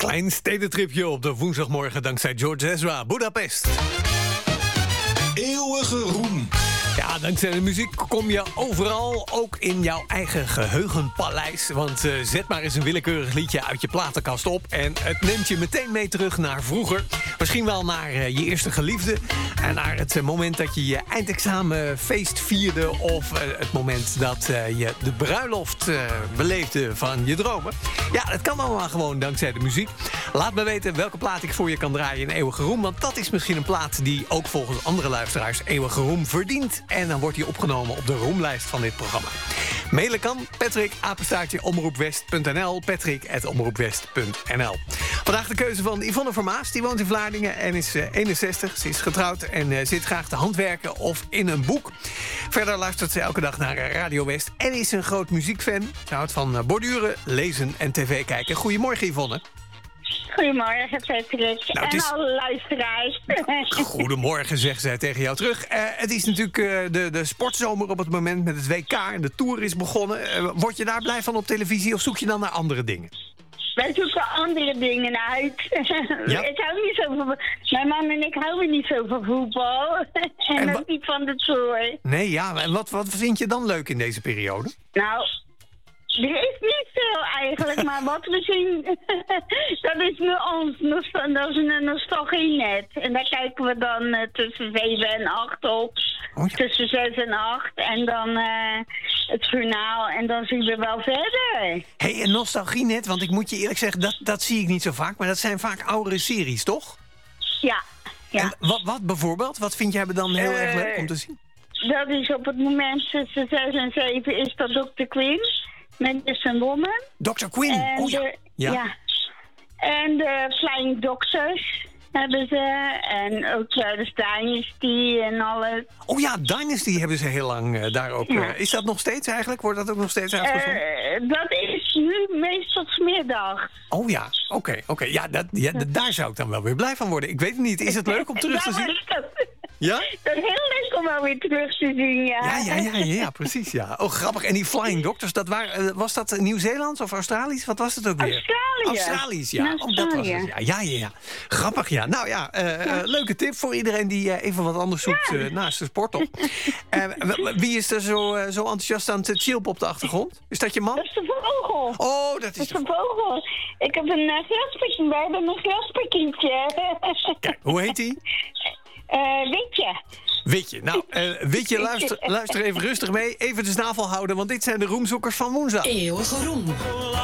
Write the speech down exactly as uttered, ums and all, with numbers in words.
Klein stedentripje op de woensdagmorgen dankzij George Ezra. Budapest. Eeuwige roem. Ja, dankzij de muziek kom je overal, ook in jouw eigen geheugenpaleis. Want uh, zet maar eens een willekeurig liedje uit je platenkast op en het neemt je meteen mee terug naar vroeger. Misschien wel naar uh, je eerste geliefde en naar het uh, moment dat je je eindexamenfeest vierde, of uh, het moment dat uh, je de bruiloft uh, beleefde van je dromen. Ja, dat kan allemaal gewoon dankzij de muziek. Laat me weten welke plaat ik voor je kan draaien in Eeuwige Roem, want dat is misschien een plaat die ook volgens andere luisteraars Eeuwige Roem verdient. En dan wordt hij opgenomen op de roemlijst van dit programma. Mailen kan Patrick, apenstaartje, omroepwest punt n l. Patrick at omroepwest punt n l. Vandaag de keuze van Yvonne Vermaas. Die woont in Vlaardingen en is uh, eenenzestig. Ze is getrouwd en uh, zit graag te handwerken of in een boek. Verder luistert ze elke dag naar Radio West en is een groot muziekfan. Ze houdt van uh, borduren, lezen en tv kijken. Goedemorgen, Yvonne. Goedemorgen, Patrick. Nou, en is... alle luisteraars. Goedemorgen, zegt zij tegen jou terug. Uh, het is natuurlijk uh, de, de sportzomer op het moment met het W K en de Tour is begonnen. Uh, word je daar blij van op televisie of zoek je dan naar andere dingen? Wij zoeken andere dingen uit. Ja? Ik hou niet zo van... Mijn man en ik houden niet zo van voetbal. en En ook wa- niet van de Tour. Nee, ja, en wat, wat vind je dan leuk in deze periode? Nou... Er is niet veel eigenlijk, maar wat we zien, dat is nu ons, nostal- dat is een nostalgie-net. En daar kijken we dan uh, tussen zeven en acht op, Oh ja. tussen zes en acht. En dan uh, het journaal en dan zien we wel verder. Hé, hey, een nostalgie-net, want ik moet je eerlijk zeggen, dat, dat zie ik niet zo vaak. Maar dat zijn vaak oudere series, toch? Ja, ja. En wat, wat bijvoorbeeld? Wat vind jij dan heel Eh, erg leuk om te zien? Dat is op het moment tussen zes en zeven is dat dokter Quinn met de Van Woman. dokter Quinn, En oh ja. de, ja. ja. En de Flying Doctors hebben ze. En ook Charles Dynasty en alles. Oh ja, Dynasty hebben ze heel lang uh, daar ook. Ja. Uh, is dat nog steeds eigenlijk? Wordt dat ook nog steeds uitgezonden? Uh, dat is nu meestal 's middag. Oh ja, oké. Okay, oké. Ja, dat, ja, d- daar zou ik dan wel weer blij van worden. Ik weet het niet. Is het leuk om terug te Dat zien? is het. Ja? Dat is heel leuk om wel weer terug te zien, ja. Ja, ja, ja, ja, ja, precies, ja. Oh, grappig. En die Flying Doctors, dat waren, uh, was dat Nieuw-Zeelands of Australisch? Wat was het ook weer? Australië. Australisch, ja. In Oh, dat was het. Australië. Ja, ja, ja, ja. Grappig, ja. Nou ja, uh, uh, leuke tip voor iedereen die uh, even wat anders zoekt uh, naast de sport op. Uh, w- wie is er zo, uh, zo enthousiast aan het chilpen op de achtergrond? Is dat je man? Dat is de vogel. Oh, dat Dat is is de... een vogel. Ik heb een uh, graspakje. We hebben een graspakje. Kijk, hoe heet die? Uh, weet je. Witje. Nou, uh, Witje, luister, luister even rustig mee. Even de snavel houden, want dit zijn de roemzoekers van woensdag. Eeuwige roem.